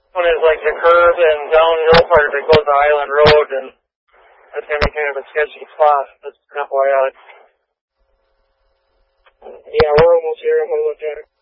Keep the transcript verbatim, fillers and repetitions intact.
one is like the curve and downhill part of it goes to Island Road, and that's going to be kind of a sketchy spot. That's an F Y I. Yeah, we're almost here. I'm going to look at it.